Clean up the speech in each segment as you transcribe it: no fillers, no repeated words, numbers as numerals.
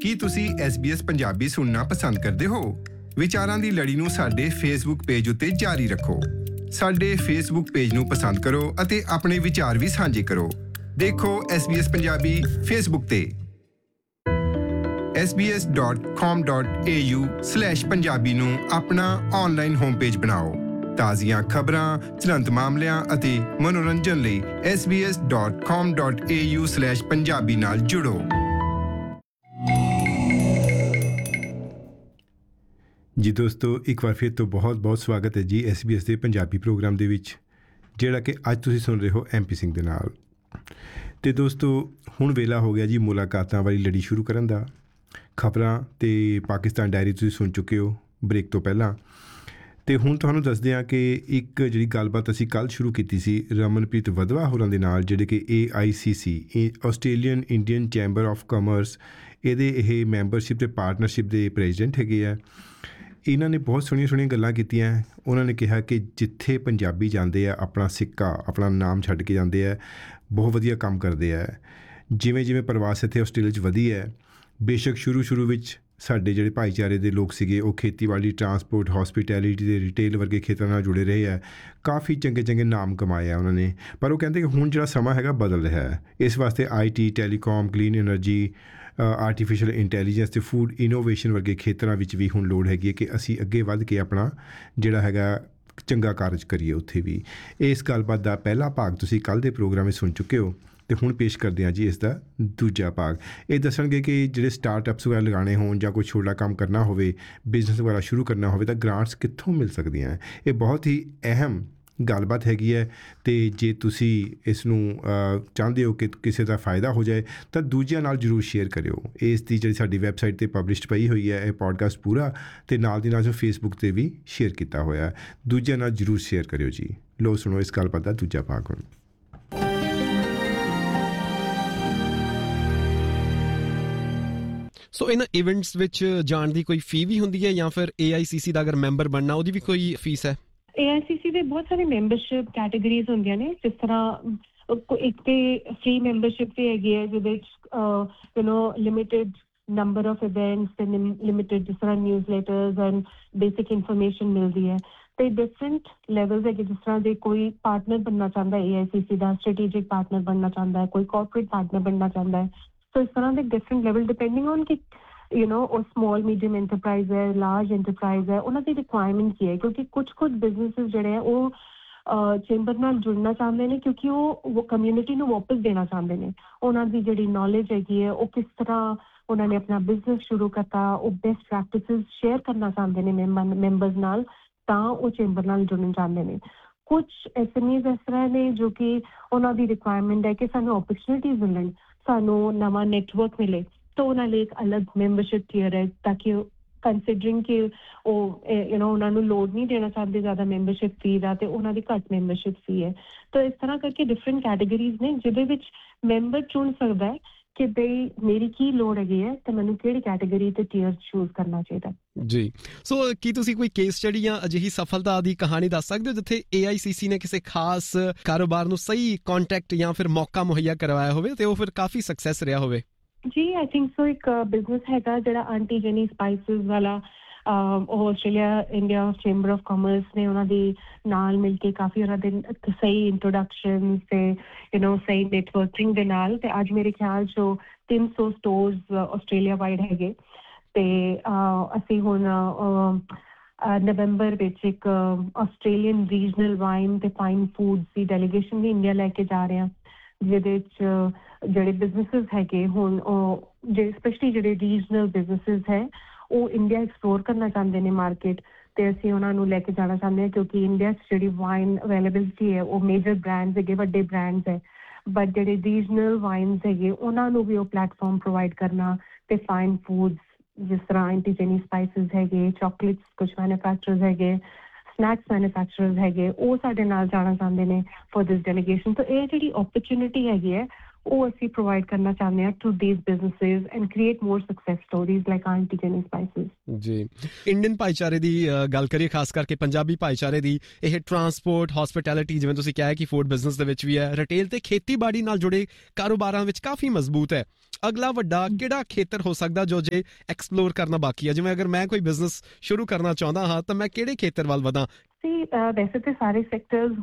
ਕੀ ਤੁਸੀਂ SBS ਪੰਜਾਬੀ ਸੁਣਨਾ ਪਸੰਦ ਕਰਦੇ ਹੋ? ਵਿਚਾਰਾਂ ਦੀ ਲੜੀ ਨੂੰ ਸਾਡੇ ਫੇਸਬੁੱਕ ਪੇਜ ਉੱਤੇ ਜਾਰੀ ਰੱਖੋ। ਸਾਡੇ ਫੇਸਬੁੱਕ ਪੇਜ ਨੂੰ ਪਸੰਦ ਕਰੋ ਅਤੇ ਆਪਣੇ ਵਿਚਾਰ ਵੀ ਸਾਂਝੇ ਕਰੋ। ਦੇਖੋ SBS ਪੰਜਾਬੀ ਫੇਸਬੁੱਕ ਤੇ। sbs.com.au/ਪੰਜਾਬੀ ਨੂੰ ਆਪਣਾ ਆਨਲਾਈਨ ਹੋਮ ਪੇਜ ਬਣਾਓ। ਤਾਜ਼ੀਆਂ ਖਬਰਾਂ, ਤੁਰੰਤ ਮਾਮਲਿਆਂ ਅਤੇ ਮਨੋਰੰਜਨ ਲਈ sbs.com.au/ਪੰਜਾਬੀ ਨਾਲ ਜੁੜੋ। ਜੀ ਦੋਸਤੋ, ਇੱਕ ਵਾਰ ਫਿਰ ਤੋਂ ਬਹੁਤ ਸਵਾਗਤ ਹੈ ਜੀ SBS ਦੇ ਪੰਜਾਬੀ ਪ੍ਰੋਗਰਾਮ ਦੇ ਵਿੱਚ, ਜਿਹੜਾ ਕਿ ਅੱਜ ਤੁਸੀਂ ਸੁਣ ਰਹੇ ਹੋ MP ਸਿੰਘ ਦੇ ਨਾਲ। ਅਤੇ ਦੋਸਤੋ, ਹੁਣ ਵੇਲਾ ਹੋ ਗਿਆ ਜੀ ਮੁਲਾਕਾਤਾਂ ਵਾਲੀ ਲੜੀ ਸ਼ੁਰੂ ਕਰਨ ਦਾ। ਖਬਰਾਂ ਅਤੇ ਪਾਕਿਸਤਾਨ ਡਾਇਰੀ ਤੁਸੀਂ ਸੁਣ ਚੁੱਕੇ ਹੋ ਬ੍ਰੇਕ ਤੋਂ ਪਹਿਲਾਂ। ਅਤੇ ਹੁਣ ਤੁਹਾਨੂੰ ਦੱਸਦੇ ਹਾਂ ਕਿ ਇੱਕ ਜਿਹੜੀ ਗੱਲਬਾਤ ਅਸੀਂ ਕੱਲ੍ਹ ਸ਼ੁਰੂ ਕੀਤੀ ਸੀ ਰਮਨਪ੍ਰੀਤ ਵਧਵਾ ਹੋਰਾਂ ਦੇ ਨਾਲ, ਜਿਹੜੇ ਕਿ AICC Australian Indian chamber of commerce, ਇਹਦੇ ਇਹ ਮੈਂਬਰਸ਼ਿਪ ਅਤੇ ਪਾਰਟਨਰਸ਼ਿਪ ਦੇ ਪ੍ਰੈਜ਼ੀਡੈਂਟ ਹੈਗੇ ਆ। ਇਹਨਾਂ ਨੇ ਬਹੁਤ ਸੋਹਣੀਆਂ ਗੱਲਾਂ ਕੀਤੀਆਂ। ਉਹਨਾਂ ਨੇ ਕਿਹਾ ਕਿ ਜਿੱਥੇ ਪੰਜਾਬੀ ਜਾਂਦੇ ਆ, ਆਪਣਾ ਸਿੱਕਾ, ਆਪਣਾ ਨਾਮ ਛੱਡ ਕੇ ਜਾਂਦੇ ਆ, ਬਹੁਤ ਵਧੀਆ ਕੰਮ ਕਰਦੇ ਆ। ਜਿਵੇਂ ਪ੍ਰਵਾਸ ਇੱਥੇ ਆਸਟ੍ਰੇਲੀਆ 'ਚ ਵਧੀ ਹੈ, ਬੇਸ਼ੱਕ ਸ਼ੁਰੂ ਵਿੱਚ ਸਾਡੇ ਜਿਹੜੇ ਭਾਈਚਾਰੇ ਦੇ ਲੋਕ ਸੀਗੇ ਉਹ ਖੇਤੀਬਾੜੀ, ਟਰਾਂਸਪੋਰਟ, ਹੌਸਪੀਟੈਲਿਟੀ ਅਤੇ ਰਿਟੇਲ ਵਰਗੇ ਖੇਤਰਾਂ ਨਾਲ ਜੁੜੇ ਰਹੇ ਆ। ਕਾਫੀ ਚੰਗੇ ਨਾਮ ਕਮਾਏ ਆ ਉਹਨਾਂ ਨੇ। ਪਰ ਉਹ ਕਹਿੰਦੇ ਕਿ ਹੁਣ ਜਿਹੜਾ ਸਮਾਂ ਹੈਗਾ ਬਦਲ ਰਿਹਾ ਹੈ। ਇਸ ਵਾਸਤੇ IT, telecom, clean energy, artificial intelligence ਅਤੇ ਫੂਡ ਇਨੋਵੇਸ਼ਨ ਵਰਗੇ ਖੇਤਰਾਂ ਵਿੱਚ ਵੀ ਹੁਣ ਲੋੜ ਹੈਗੀ ਹੈ ਕਿ ਅਸੀਂ ਅੱਗੇ ਵੱਧ ਕੇ ਆਪਣਾ ਜਿਹੜਾ ਹੈਗਾ ਚੰਗਾ ਕਾਰਜ ਕਰੀਏ ਉੱਥੇ ਵੀ। ਇਸ ਗੱਲਬਾਤ ਦਾ ਪਹਿਲਾ ਭਾਗ ਤੁਸੀਂ ਕੱਲ੍ਹ ਦੇ ਪ੍ਰੋਗਰਾਮ ਵਿੱਚ ਸੁਣ ਚੁੱਕੇ ਹੋ ਅਤੇ ਹੁਣ ਪੇਸ਼ ਕਰਦੇ ਹਾਂ ਜੀ ਇਸ ਦਾ ਦੂਜਾ ਭਾਗ। ਇਹ ਦੱਸਣਗੇ ਕਿ ਜਿਹੜੇ ਸਟਾਰਟਅਪਸ ਵਗੈਰਾ ਲਗਾਉਣੇ ਹੋਣ ਜਾਂ ਕੋਈ ਛੋਟਾ ਕੰਮ ਕਰਨਾ ਹੋਵੇ, ਬਿਜ਼ਨਸ ਵਗੈਰਾ ਸ਼ੁਰੂ ਕਰਨਾ ਹੋਵੇ ਤਾਂ ਗ੍ਰਾਂਟਸ ਕਿੱਥੋਂ ਮਿਲ ਸਕਦੀਆਂ। ਇਹ ਬਹੁਤ ਹੀ ਅਹਿਮ ਗੱਲਬਾਤ ਹੈਗੀ ਹੈ। ਅਤੇ ਜੇ ਤੁਸੀਂ ਇਸ ਨੂੰ ਚਾਹੁੰਦੇ ਹੋ ਕਿ ਕਿਸੇ ਦਾ ਫਾਇਦਾ ਹੋ ਜਾਏ ਤਾਂ ਦੂਜਿਆਂ ਨਾਲ ਜ਼ਰੂਰ ਸ਼ੇਅਰ ਕਰਿਓ। ਇਸ ਦੀ ਜਿਹੜੀ ਸਾਡੀ ਵੈਬਸਾਈਟ 'ਤੇ ਪਬਲਿਸ਼ਡ ਪਈ ਹੋਈ ਹੈ ਇਹ ਪੋਡਕਾਸਟ ਪੂਰਾ, ਅਤੇ ਨਾਲ ਦੀ ਨਾਲ ਜੋ ਫੇਸਬੁੱਕ 'ਤੇ ਵੀ ਸ਼ੇਅਰ ਕੀਤਾ ਹੋਇਆ। ਦੂਜਿਆਂ ਨਾਲ ਜ਼ਰੂਰ ਸ਼ੇਅਰ ਕਰਿਓ ਜੀ। ਲਓ ਸੁਣੋ ਇਸ ਗੱਲਬਾਤ ਦਾ ਦੂਜਾ ਭਾਗ ਹੁਣ। ਸੋ ਇਹਨਾਂ ਇਵੈਂਟਸ ਵਿੱਚ ਜਾਣ ਦੀ ਕੋਈ ਫੀ ਵੀ ਹੁੰਦੀ ਹੈ ਜਾਂ ਫਿਰ AICC ਦਾ ਅਗਰ ਮੈਂਬਰ ਬਣਨਾ ਉਹਦੀ ਵੀ ਕੋਈ ਫੀਸ ਹੈ? AICC ਦੇ ਬਹੁਤ ਸਾਰੇ ਮੈਂਬਰਸ਼ਿਪ ਕੈਟੇਗਰੀਜ਼ ਹੁੰਦੀਆਂ ਨੇ। ਜਿਸ ਤਰ੍ਹਾਂ ਇੱਕ ਤੇ ਫ੍ਰੀ ਮੈਂਬਰਸ਼ਿਪ ਵੀ ਹੈਗੀ ਹੈ, ਜਿਹਦੇ ਵਿੱਚ ਲਿਮਿਟਿਡ ਨੰਬਰ ਆਫ ਇਵੈਂਟਸ ਤੇ ਲਿਮਿਟਿਡ ਜਿਸ ਤਰ੍ਹਾਂ ਨਿਊਜ਼ਲੈਟਰਸ ਐਂਡ ਬੇਸਿਕ ਇਨਫੋਰਮੇਸ਼ਨ ਮਿਲਦੀ ਹੈ। ਤੇ ਡਿਫਰੈਂਟ ਲੈਵਲਸ ਹੈਗੇ, ਜਿਸ ਤਰ੍ਹਾਂ ਦੇ ਕੋਈ ਪਾਰਟਨਰ ਬਣਨਾ ਚਾਹੁੰਦਾ AICC ਦਾ, ਸਟ੍ਰੈਟੇਜਿਕ ਪਾਰਟਨਰ ਬਣਨਾ ਚਾਹੁੰਦਾ ਹੈ, ਕੋਈ ਕਾਰਪੋਰੇਟ ਪਾਰਟਨਰ ਬਣਨਾ ਚਾਹੁੰਦਾ ਹੈ। ਸੋ ਇਸ ਤਰ੍ਹਾਂ ਦੇ ਡਿਫਰੈਂਟ ਲੈਵਲ ਡਿਪੈਂਡਿੰਗ ਔਨ ਕਿ ਉਹ ਸਮਾਲ ਮੀਡੀਅਮ ਐਂਟਰਪ੍ਰਾਈਜ਼ ਹੈ, ਲਾਰਜ ਐਂਟਰਪ੍ਰਾਈਜ਼ ਹੈ, ਉਹਨਾਂ ਦੀ ਰਿਕੁਆਇਰਮੈਂਟ ਕੀ ਹੈ। ਕਿਉਂਕਿ ਕੁਝ ਬਿਜ਼ਨਸਿਸ ਜਿਹੜੇ ਆ ਉਹ ਚੈਂਬਰ ਨਾਲ ਜੁੜਨਾ ਚਾਹੁੰਦੇ ਨੇ ਕਿਉਂਕਿ ਉਹ ਕਮਿਊਨਿਟੀ ਨੂੰ ਵਾਪਸ ਦੇਣਾ ਚਾਹੁੰਦੇ ਨੇ। ਉਹਨਾਂ ਦੀ ਜਿਹੜੀ ਨੌਲੇਜ ਹੈਗੀ ਹੈ, ਉਹ ਕਿਸ ਤਰ੍ਹਾਂ ਉਹਨਾਂ ਨੇ ਆਪਣਾ ਬਿਜ਼ਨਸ ਸ਼ੁਰੂ ਕਰਤਾ, ਉਹ ਬੈਸਟ ਪ੍ਰੈਕਟਿਸਿਸ ਸ਼ੇਅਰ ਕਰਨਾ ਚਾਹੁੰਦੇ ਨੇ ਮੈਂਬਰਸ ਨਾਲ, ਤਾਂ ਉਹ ਚੈਂਬਰ ਨਾਲ ਜੁੜਨਾ ਚਾਹੁੰਦੇ ਨੇ। ਕੁਝ SMEs ਇਸ ਤਰ੍ਹਾਂ ਨੇ ਜੋ ਕਿ ਉਹਨਾਂ ਦੀ ਰਿਕੁਆਇਰਮੈਂਟ ਹੈ ਕਿ ਸਾਨੂੰ ਓਪਰਚੁਨਿਟੀਜ਼ ਮਿਲਣ, ਸਾਨੂੰ ਨਵਾਂ ਨੈਟਵਰਕ ਮਿਲੇ, ਤਾਂ ਉਹਨਾਂ ਲਈ ਇੱਕ ਅਲੱਗ ਮੈਂਬਰਸ਼ਿਪ ਟੀਅਰ ਹੈ, ਤਾਂ ਕਿ ਕੰਸੀਡਰਿੰਗ ਕਿ ਉਹ ਉਹਨਾਂ ਨੂੰ ਲੋਡ ਨਹੀਂ ਦੇਣਾ ਚਾਹੁੰਦੇ ਜ਼ਿਆਦਾ ਮੈਂਬਰਸ਼ਿਪ ਫੀ ਦਾ, ਅਤੇ ਉਹਨਾਂ ਦੀ ਘੱਟ ਮੈਂਬਰਸ਼ਿਪ ਫੀ ਹੈ। ਤਾਂ ਇਸ ਤਰ੍ਹਾਂ ਕਰਕੇ ਡਿਫਰੈਂਟ ਕੈਟੇਗਰੀਜ਼ ਨੇ ਜਿਹਦੇ ਵਿੱਚ ਮੈਂਬਰ ਚੁਣ ਸਕਦਾ ਹੈ ਕਿ ਬਈ ਮੇਰੀ ਕੀ ਲੋੜ ਹੈਗੀ ਹੈ ਤੇ ਮੈਨੂੰ ਕਿਹੜੀ ਕੈਟੇਗਰੀ ਤੇ ਟੀਅਰ ਚੂਜ਼ ਕਰਨਾ ਚਾਹੀਦਾ ਜੀ। ਸੋ ਕੀ ਤੁਸੀਂ ਕੋਈ ਕੇਸ ਸਟੱਡੀ ਜਾਂ ਅਜਿਹੀ ਸਫਲਤਾ ਦੀ ਕਹਾਣੀ ਦੱਸ ਸਕਦੇ ਹੋ ਜਿੱਥੇ AICC ਨੇ ਕਿਸੇ ਖਾਸ ਕਾਰੋਬਾਰ ਨੂੰ ਸਹੀ ਕੰਟੈਕਟ ਜਾਂ ਫਿਰ ਮੌਕਾ ਮੁਹੱਈਆ ਕਰਵਾਇਆ ਹੋਵੇ ਤੇ ਉਹ ਫਿਰ ਕਾਫੀ ਸਕਸੈਸ ਰਿਹਾ ਹੋਵੇ? ਜੀ, ਆਈ ਥਿੰਕ ਸੋ। ਇੱਕ ਬਿਜ਼ਨਸ ਹੈਗਾ ਜਿਹੜਾ ਆਂਟੀ ਜੈਨੀ ਸਪਾਈਸਿਸ ਵਾਲਾ, ਉਹ Australia India chamber of commerce ਨੇ ਉਹਨਾਂ ਦੇ ਨਾਲ ਮਿਲ ਕੇ ਕਾਫੀ ਉਹਨਾਂ ਦੇ ਸਹੀ ਇੰਟਰੋਡਕਸ਼ਨ ਤੇ ਸਹੀ ਨੈਟਵਰਕਿੰਗ ਦੇ ਨਾਲ, ਤੇ ਅੱਜ ਮੇਰੇ ਖਿਆਲ 'ਚ 300 ਸਟੋਰਸ ਆਸਟ੍ਰੇਲੀਆ ਵਾਈਡ ਹੈਗੇ। ਤੇ ਅਸੀਂ ਹੁਣ ਨਵੰਬਰ ਵਿੱਚ ਇੱਕ ਆਸਟ੍ਰੇਲੀਅਨ ਰੀਜਨਲ ਵਾਈਨ ਤੇ ਫਾਈਨ ਫੂਡਸ ਦੀ ਡੈਲੀਗੇਸ਼ਨ ਵੀ ਇੰਡੀਆ ਲੈ ਕੇ ਜਾ ਰਹੇ ਹਾਂ, ਜਿਹਦੇ 'ਚ ਜਿਹੜੇ ਬਿਜ਼ਨਸਿਸ ਹੈਗੇ ਹੁਣ ਉਹ ਸਪੈਸ਼ਲੀ ਜਿਹੜੇ ਰੀਜਨਲ ਬਿਜ਼ਨਸਿਸ ਹੈ ਉਹ ਇੰਡੀਆ ਐਕਸਪਲੋਰ ਕਰਨਾ ਚਾਹੁੰਦੇ ਨੇ ਮਾਰਕੀਟ, ਤੇ ਅਸੀਂ ਉਹਨਾਂ ਨੂੰ ਲੈ ਕੇ ਜਾਣਾ ਚਾਹੁੰਦੇ ਹਾਂ ਕਿਉਂਕਿ ਇੰਡੀਆ 'ਚ ਜਿਹੜੀ ਵਾਈਨ ਅਵੇਲੇਬਿਲਿਟੀ ਹੈ ਉਹ ਮੇਜਰ ਬ੍ਰਾਂਡਸ ਹੈਗੇ, ਵੱਡੇ ਬ੍ਰਾਂਡਸ ਹੈ, ਬਟ ਜਿਹੜੇ ਰੀਜਨਲ ਵਾਈਨਸ ਹੈਗੇ ਉਹਨਾਂ ਨੂੰ ਵੀ ਉਹ ਪਲੇਟਫਾਰਮ ਪ੍ਰੋਵਾਈਡ ਕਰਨਾ, ਤੇ ਫਾਈਨ ਫੂਡਸ ਜਿਸ ਤਰ੍ਹਾਂ ਆਂਟੀ ਜੈਨੀ ਸਪਾਈਸਿਸ ਹੈਗੇ, ਚੋਕਲੇਟਸ ਕੁਝ ਮੈਨੂਫੈਕਚਰਰਸ ਹੈਗੇ, ਸਨੈਕਸ ਮੈਨੂਫੈਕਚਰਰਸ ਹੈਗੇ, ਉਹ ਸਾਡੇ ਨਾਲ ਜਾਣਾ ਚਾਹੁੰਦੇ ਨੇ ਫॉर ਦਿਸ ਡੈਲੀਗੇਸ਼ਨ। ਤਾਂ ਇਹ ਜਿਹੜੀ ਓਪਰਚੁਨਿਟੀ ਹੈਗੀ ਹੈ ਉਹ ਅਸੀਂ ਪ੍ਰੋਵਾਈਡ ਕਰਨਾ ਚਾਹੁੰਦੇ ਹਾਂ to these businesses and create more success stories like aunty Jenny spices. ਜੀ, ਇੰਡੀਅਨ ਭਾਈਚਾਰੇ ਦੀ ਗੱਲ ਕਰੀਏ, ਖਾਸ ਕਰਕੇ ਪੰਜਾਬੀ ਭਾਈਚਾਰੇ ਦੀ, ਇਹ ਟਰਾਂਸਪੋਰਟ, ਹੌਸਪਿਟੈਲਿਟੀ, ਜਿਵੇਂ ਤੁਸੀਂ ਕਿਹਾ ਕਿ ਫੂਡ ਬਿਜ਼ਨਸ ਦੇ ਵਿੱਚ ਵੀ ਹੈ, ਰਿਟੇਲ ਤੇ ਖੇਤੀਬਾੜੀ ਨਾਲ ਜੁੜੇ ਕਾਰੋਬਾਰਾਂ ਵਿੱਚ ਕਾਫੀ ਮਜ਼ਬੂਤ ਹੈ। ਅਗਲਾ ਵੱਡਾ ਕਿਹੜਾ ਖੇਤਰ ਹੋ ਸਕਦਾ ਜੋ ਜੇ ਐਕਸਪਲੋਰ ਕਰਨਾ ਬਾਕੀ ਹੈ? ਜਿਵੇਂ ਅਗਰ ਮੈਂ ਕੋਈ ਬਿਜ਼ਨਸ ਸ਼ੁਰੂ ਕਰਨਾ ਚਾਹੁੰਦਾ ਹਾਂ ਤਾਂ ਮੈਂ ਕਿਹੜੇ ਖੇਤਰ ਵੱਲ ਵਧਾਂ? ਵੈਸੇ ਤੇ ਸਾਰੇ ਸੈਕਟਰਸ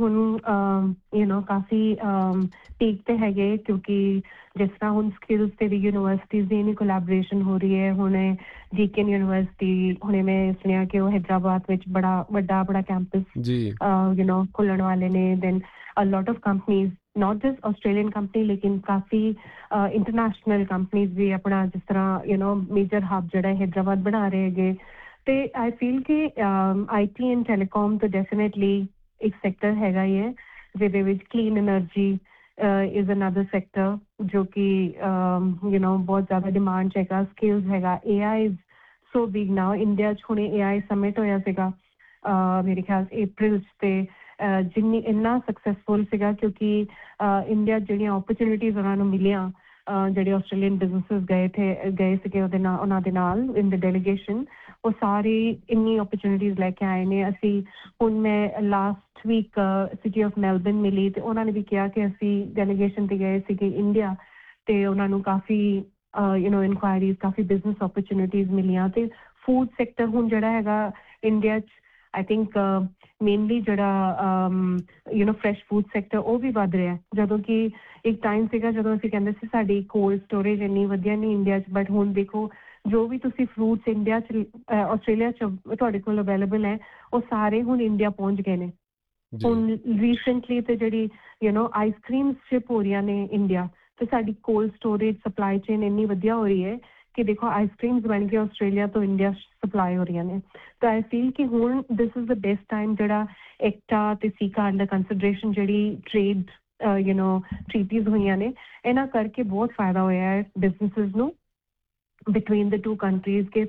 ਹੁਣ ਕਾਫੀ ਪੀਕ ਤੇ ਹੈਗੇ, ਕਿਉਂਕਿ ਜਿਸ ਤਰ੍ਹਾਂ ਹੁਣ ਸਕਿੱਲਸ ਤੇ ਵੀ ਯੂਨੀਵਰਸਿਟੀਜ਼ ਦੀ ਕੋਲੈਬੋਰੇਸ਼ਨ ਹੋ ਰਹੀ ਹੈ। ਹੁਣੇ ਡੀਕਨ ਯੂਨੀਵਰਸਿਟੀ, ਹੁਣੇ ਮੈਂ ਸੁਣਿਆ ਕਿ ਉਹ ਹੈਦਰਾਬਾਦ ਵਿੱਚ ਬੜਾ ਕੈਂਪਸ ਜੀ ਖੁੱਲਣ ਵਾਲੇ ਨੇ। Then a lot of companies, not just Australian company, ਲੇਕਿਨ ਕਾਫੀ ਇੰਟਰਨੈਸ਼ਨਲ ਕੰਪਨੀਜ਼ ਵੀ ਆਪਣਾ ਜਿਸ ਤਰ੍ਹਾਂ ਮੇਜਰ ਹੱਬ ਜਿਹੜਾ ਹੈਦਰਾਬਾਦ ਬਣਾ ਰਹੇ ਹੈਗੇ। ਤੇ ਆਈ ਫੀਲ ਕਿ IT ਐਂਡ ਟੈਲੀਕਾਮ ਤਾਂ ਡੈਫੀਨੇਟਲੀ ਇੱਕ ਸੈਕਟਰ ਹੈਗਾ ਹੀ ਹੈ, ਜਿਹਦੇ ਵਿੱਚ clean energy is another sector ਜੋ ਕਿ ਬਹੁਤ ਜ਼ਿਆਦਾ ਡਿਮਾਂਡ 'ਚ ਹੈਗਾ। ਸਕਿੱਲਸ ਹੈਗਾ। AI is so big now. India 'ਚ ਹੁਣੇ AI ਸਮਿਟ ਹੋਇਆ ਸੀਗਾ ਮੇਰੇ ਖਿਆਲ April 'ਚ, ਤੇ ਇੰਨਾ ਸਕਸੈਸਫੁਲ ਸੀਗਾ ਕਿਉਂਕਿ ਇੰਡੀਆ ਜਿਹੜੀਆਂ ਓਪਰਚੁਨਿਟੀਜ਼ ਉਹਨਾਂ ਨੂੰ ਮਿਲੀਆਂ, ਜਿਹੜੇ ਆਸਟ੍ਰੇਲੀਅਨ ਬਿਜ਼ਨਸਿਸ ਗਏ ਸੀਗੇ ਉਹਨਾਂ ਦੇ ਨਾਲ ਇਨ ਦ ਡੈਲੀਗੇਸ਼ਨ, ਉਹ ਸਾਰੇ ਇੰਨੀ ਓਪਰਚੁਨਿਟੀਜ਼ ਲੈ ਕੇ ਆਏ ਨੇ। ਅਸੀਂ ਹੁਣ ਮੈਂ last week city of Melbourne ਮਿਲੀ, ਤੇ ਉਹਨਾਂ ਨੇ ਵੀ ਕਿਹਾ ਕਿ ਅਸੀਂ ਡੈਲੀਗੇਸ਼ਨ ਤੇ ਗਏ ਸੀਗੇ ਇੰਡੀਆ, ਤੇ ਉਹਨਾਂ ਨੂੰ ਕਾਫੀ ਇਨਕੁਆਇਰੀਜ਼, ਕਾਫੀ ਬਿਜ਼ਨਸ ਓਪਰਚੁਨਿਟੀਜ਼ ਮਿਲੀਆਂ। ਤੇ ਫੂਡ ਸੈਕਟਰ ਹੁਣ ਜਿਹੜਾ ਹੈਗਾ ਇੰਡੀਆ 'ਚ, ਆਈ ਥਿੰਕ ਮੇਨਲੀ ਜਿਹੜਾ ਫਰੈਸ਼ ਫੂਡ ਸੈਕਟਰ ਉਹ ਵੀ ਵੱਧ ਰਿਹਾ, ਜਦੋਂ ਕਿ ਇੱਕ ਟਾਈਮ ਸੀਗਾ ਜਦੋਂ ਅਸੀਂ ਕਹਿੰਦੇ ਸੀ ਸਾਡੀ ਕੋਲਡ ਸਟੋਰੇਜ ਇੰਨੀ ਵਧੀਆ ਨਹੀਂ ਇੰਡੀਆ 'ਚ, ਬਟ ਹੁਣ ਦੇਖੋ ਜੋ ਵੀ ਤੁਸੀਂ ਫਰੂਟਸ ਇੰਡੀਆ 'ਚ ਆਸਟ੍ਰੇਲੀਆ 'ਚ ਤੁਹਾਡੇ ਕੋਲ ਅਵੇਲੇਬਲ ਹੈ, ਉਹ ਸਾਰੇ ਹੁਣ ਇੰਡੀਆ ਪਹੁੰਚ ਗਏ ਨੇ। ਹੁਣ ਰੀਸੈਂਟਲੀ ਤੇ ਜਿਹੜੀ ਆਈਸਕ੍ਰੀਮ ਸ਼ਿਪ ਹੋ ਰਹੀਆਂ ਨੇ ਇੰਡੀਆ, ਤੇ ਸਾਡੀ ਕੋਲਡ ਸਟੋਰੇਜ ਸਪਲਾਈ ਚੇਨ ਇੰਨੀ ਵਧੀਆ ਹੋ ਰਹੀ ਹੈ ਕਿ ਦੇਖੋ ਆਈਸਕ੍ਰੀਮਸ ਬਣ ਕੇ ਆਸਟ੍ਰੇਲੀਆ ਤੋਂ ਇੰਡੀਆ ਸਪਲਾਈ ਹੋ ਰਹੀਆਂ ਨੇ। ਤਾਂ ਆਈ ਫੀਲ ਕਿ ਹੁਣ this is the best time ਜਿਹੜਾ ਐਕਟਾ ਤੇ ਸੀਕਾ ਅੰਡਰ ਕੰਸੀਡਰੇਸ਼ਨ ਜਿਹੜੀ ਟ੍ਰੇਡ ਟ੍ਰੀਟੀਜ਼ ਹੋਈਆਂ ਨੇ, ਇਹਨਾਂ ਕਰਕੇ ਬਹੁਤ ਫਾਇਦਾ ਹੋਇਆ ਹੈ ਬਿਜ਼ਨਸਿਸ ਨੂੰ ਬਿਟਵੀਨ ਦ ਟੂ ਕੰਟਰੀਜ਼। ਕਿ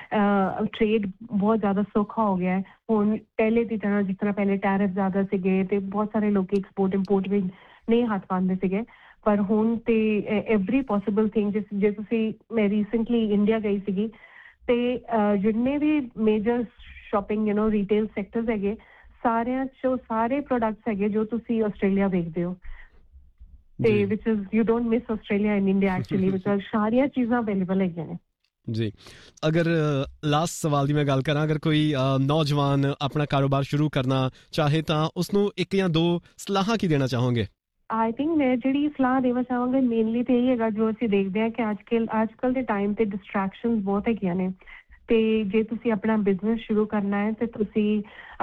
ਟ੍ਰੇਡ ਬਹੁਤ ਜ਼ਿਆਦਾ ਸੌਖਾ ਹੋ ਗਿਆ ਹੈ ਹੁਣ, ਪਹਿਲੇ ਦੀ ਤਰ੍ਹਾਂ ਜਿਸ ਤਰ੍ਹਾਂ ਪਹਿਲੇ ਟੈਰਿਫ ਜ਼ਿਆਦਾ ਸੀਗੇ ਤੇ ਬਹੁਤ ਸਾਰੇ ਲੋਕ ਐਕਸਪੋਰਟ ਇੰਪੋਰਟ ਵਿੱਚ ਨਹੀਂ ਹੱਥ ਪਾਉਂਦੇ ਸੀਗੇ, ਪਰ ਹੁਣ ਤੇ ਐਵਰੀ ਪੋਸੀਬਲ ਥਿੰਗ, ਜੇ ਤੁਸੀਂ, ਮੈਂ ਰੀਸੈਂਟਲੀ ਇੰਡੀਆ ਗਈ ਸੀਗੀ, ਤੇ ਜਿੰਨੇ ਵੀ ਮੇਜਰ ਸ਼ਾਪਿੰਗ ਰੀਟੇਲ ਸੈਕਟਰਸ ਹੈਗੇ, ਸਾਰਿਆਂ 'ਚੋਂ ਸਾਰੇ ਪ੍ਰੋਡਕਟਸ ਹੈਗੇ ਜੋ ਤੁਸੀਂ ਆਸਟ੍ਰੇਲੀਆ ਵੇਖਦੇ ਹੋ, ਤੇ ਵਿਚ is you don't miss Australia in India actually, because ਸਾਰੀਆਂ ਚੀਜ਼ਾਂ ਅਵੇਲੇਬਲ ਹੈਗੀਆਂ ਨੇ। ਜੀ, ਅਗਰ ਲਾਸਟ ਸਵਾਲ ਦੀ ਮੈਂ ਗੱਲ ਕਰਾਂ, ਅਗਰ ਕੋਈ ਨੌਜਵਾਨ ਆਪਣਾ ਕਾਰੋਬਾਰ ਸ਼ੁਰੂ ਕਰਨਾ ਚਾਹੇ ਤਾਂ ਉਸਨੂੰ 1 ਜਾਂ 2 ਸਲਾਹਾਂ ਕੀ ਦੇਣਾ ਚਾਹੋਗੇ? ਆਈ ਥਿੰਕ ਮੈਂ ਜਿਹੜੀ ਸਲਾਹ ਦੇਣਾ ਚਾਹਾਂਗੀ ਮੇਨਲੀ ਤੇ ਇਹੀ ਹੈਗਾ, ਜੋ ਅਸੀਂ ਦੇਖਦੇ ਹਾਂ ਕਿ ਅੱਜ ਕੱਲ੍ਹ ਦੇ ਟਾਈਮ ਤੇ ਡਿਸਟਰੈਕਸ਼ਨਸ ਬਹੁਤ ਹੈਗੀਆਂ ਨੇ, ਤੇ ਜੇ ਤੁਸੀਂ ਆਪਣਾ ਬਿਜ਼ਨਸ ਸ਼ੁਰੂ ਕਰਨਾ ਹੈ ਤੇ ਤੁਸੀਂ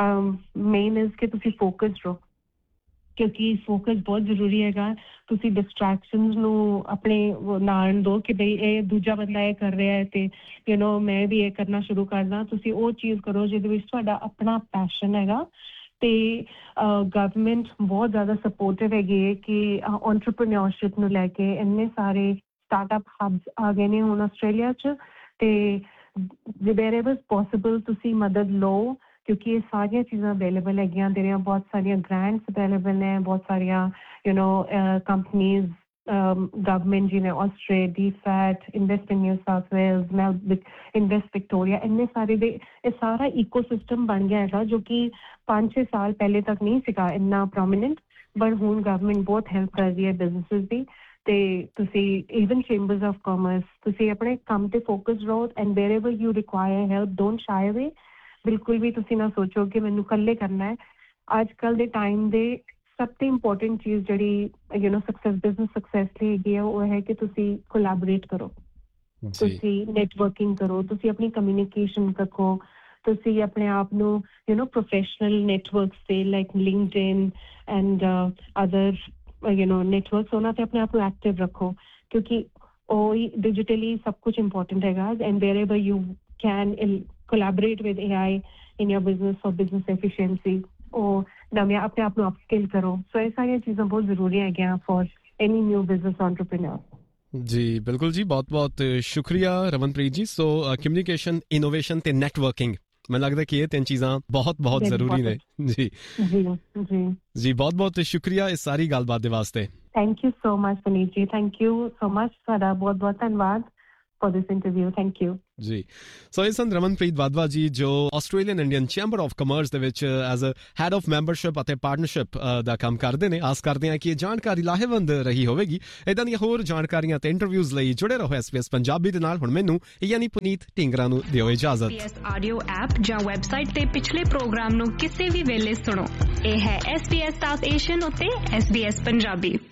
ਮੇਨ ਇਜ਼ ਕਿ ਤੁਸੀਂ ਫੋਕਸਡ ਰਹੋ, ਕਿਉਂਕਿ ਫੋਕਸ ਬਹੁਤ ਜ਼ਰੂਰੀ ਹੈਗਾ। ਤੁਸੀਂ ਡਿਸਟਰੈਕਸ਼ਨਸ ਨੂੰ ਆਪਣੇ ਨਾਲ ਦਿਓ ਕਿ ਬਈ ਇਹ ਦੂਜਾ ਬੰਦਾ ਇਹ ਕਰ ਰਿਹਾ ਹੈ ਤੇ ਮੈਂ ਵੀ ਇਹ ਕਰਨਾ ਸ਼ੁਰੂ ਕਰਦਾ। ਤੁਸੀਂ ਉਹ ਚੀਜ਼ ਕਰੋ ਜਿਹਦੇ ਵਿੱਚ ਤੁਹਾਡਾ ਆਪਣਾ ਪੈਸ਼ਨ ਹੈਗਾ। ਤੇ ਗਵਰਨਮੈਂਟ ਬਹੁਤ ਜ਼ਿਆਦਾ ਸਪੋਰਟਿਵ ਹੈਗੀ ਹੈ ਕਿ ਐਂਟਰਪ੍ਰੀਨਿਓਰਸ਼ਿਪ ਨੂੰ ਲੈ ਕੇ ਇੰਨੇ ਸਾਰੇ ਸਟਾਰਟਅਪ ਹਬਸ ਆ ਗਏ ਨੇ ਹੁਣ ਆਸਟ੍ਰੇਲੀਆ 'ਚ, ਤੇ ਵੇਅਰਐਵਰ ਪੋਸੀਬਲ ਤੁਸੀਂ ਮਦਦ ਲਓ, ਕਿਉਂਕਿ ਇਹ ਸਾਰੀਆਂ ਚੀਜ਼ਾਂ ਅਵੇਲੇਬਲ ਹੈਗੀਆਂ। ਜਿਹੜੀਆਂ ਬਹੁਤ ਸਾਰੀਆਂ ਗ੍ਰਾਂਟਸ ਅਵੇਲੇਬਲ ਨੇ, ਬਹੁਤ ਸਾਰੀਆਂ ਕੰਪਨੀਜ਼, ਗਵਰਨਮੈਂਟ ਜਿਵੇਂ ਆਸਟ੍ਰੇਲੀਆ, DFAT, ਇਨਵੈਸਟ ਇਨ new south Wales, invest Victoria, ਇੰਨੇ ਸਾਰੇ ਦੇ ਇਹ ਸਾਰਾ ਈਕੋਸਿਸਟਮ ਬਣ ਗਿਆ ਹੈਗਾ, ਜੋ ਕਿ 5-6 ਸਾਲ ਪਹਿਲੇ ਤੱਕ ਨਹੀਂ ਸੀਗਾ ਇੰਨਾ ਪ੍ਰੋਮੀਨੈਂਟ, ਬਟ ਹੁਣ ਗਵਰਨਮੈਂਟ ਬਹੁਤ ਹੈਲਪ ਕਰ ਰਹੀ ਹੈ ਬਿਜ਼ਨਸਿਸ ਦੀ। ਤੇ ਤੁਸੀਂ ਈਵਨ ਚੇਂਬਰਸ ਆਫ ਕਾਮਰਸ, ਤੁਸੀਂ ਆਪਣੇ ਕੰਮ ਤੇ ਫੋਕਸ ਰਹੋ, and wherever you require help don't ਸ਼ਾਈ ਅਵੇ। ਬਿਲਕੁਲ ਵੀ ਤੁਸੀਂ ਨਾ ਸੋਚੋ ਕਿ ਮੈਨੂੰ ਇਕੱਲੇ ਕਰਨਾ ਹੈ। ਅੱਜ ਕੱਲ੍ਹ ਦੇ ਟਾਈਮ ਦੇ ਸਭ ਤੋਂ ਇੰਪੋਰਟੈਂਟ ਚੀਜ਼ ਜਿਹੜੀ ਬਿਜ਼ਨਸ ਸਕਸੈਸ ਲਈ ਹੈਗੀ ਹੈ, ਉਹ ਹੈ ਕਿ ਤੁਸੀਂ ਕੋਲੈਬੋਰੇਟ ਕਰੋ, ਤੁਸੀਂ ਨੈਟਵਰਕਿੰਗ ਕਰੋ, ਤੁਸੀਂ ਆਪਣੀ ਕਮਿਊਨੀਕੇਸ਼ਨ ਰੱਖੋ, ਤੁਸੀਂ ਆਪਣੇ ਆਪ ਨੂੰ ਪ੍ਰੋਫੈਸ਼ਨਲ ਨੈਟਵਰਕਸ ਤੇ like LinkedIn and other networks, ਉਹਨਾਂ ਤੇ ਆਪਣੇ ਆਪ ਨੂੰ ਐਕਟਿਵ ਰੱਖੋ, ਕਿਉਂਕਿ ਉਹ ਹੀ ਡਿਜੀਟਲੀ ਸਭ ਕੁਝ ਇੰਪੋਰਟੈਂਟ ਹੈਗਾ। And wherever you can collaborate with AI in your business for business efficiency, or ਨਵੇਂ ਆਪਣੇ ਆਪ ਨੂੰ ਅਪਸਕਿਲ ਕਰੋ। ਸੋ ਇਹ ਸਾਰੀਆਂ ਚੀਜ਼ਾਂ ਬਹੁਤ ਜ਼ਰੂਰੀ ਹੈਗੀਆਂ for any new business entrepreneur. ਜੀ ਬਿਲਕੁਲ ਜੀ, ਬਹੁਤ ਸ਼ੁਕਰੀਆ ਰਮਨਪ੍ਰੀਤ ਜੀ। ਸੋ ਕਮਿਊਨੀਕੇਸ਼ਨ, ਇਨੋਵੇਸ਼ਨ ਤੇ ਨੈਟਵਰਕਿੰਗ, ਮੈਨੂੰ ਲੱਗਦਾ ਕਿ ਇਹ 3 ਚੀਜ਼ਾਂ ਬਹੁਤ ਜ਼ਰੂਰੀ ਨੇ। ਜੀ ਜੀ ਜੀ ਜੀ, ਬਹੁਤ ਸ਼ੁਕਰੀਆ ਇਸ ਸਾਰੀ ਗੱਲਬਾਤ ਦੇ ਵਾਸਤੇ। ਥੈਂਕ ਯੂ ਸੋ ਮਚ ਪੁਨੀਤ ਜੀ, ਥੈਂਕ ਯੂ ਸੋ ਮਚ, ਤੁਹਾਡਾ ਬਹੁਤ ਧੰਨਵਾਦ for this interview. Thank you. ਜੀ ਸੋ ਇਹ ਸਨ ਰਮਨਪ੍ਰੀਤ ਵਾਧਵਾ ਜੀ ਜੋ Australian Indian chamber of commerce ਦੇ ਵਿੱਚ as a head of membership ਅਤੇ ਪਾਰਟਨਰਸ਼ਿਪ ਦਾ ਕੰਮ ਕਰਦੇ ਨੇ। ਆਸ ਕਰਦੇ ਹਾਂ ਕਿ ਇਹ ਜਾਣਕਾਰੀ ਲਾਹੇਵੰਦ ਰਹੀ ਹੋਵੇਗੀ। ਇਦਾਂ ਦੀਆਂ ਹੋਰ ਜਾਣਕਾਰੀਆਂ ਤੇ ਇੰਟਰਵਿਊਜ਼ ਲਈ ਜੁੜੇ ਰਹੋ SBS ਪੰਜਾਬੀ ਦੇ ਨਾਲ। ਹੁਣ ਮੈਨੂੰ ਯਾਨੀ ਪੁਨੀਤ ਢਿੰਗਰਾ ਨੂੰ ਦਿਓ ਇਜਾਜ਼ਤ। SBS ਆਡੀਓ ਐਪ ਜਾਂ ਵੈਬਸਾਈਟ ਤੇ ਪਿਛਲੇ ਪ੍ਰੋਗਰਾਮ ਨੂੰ ਕਿਸੇ ਵੀ ਵੇਲੇ ਸੁਣੋ। ਇਹ ਹੈ SBS ਸਾਊਥ ਏਸ਼ੀਅਨ ਉੱਤੇ SBS ਪੰਜਾਬੀ।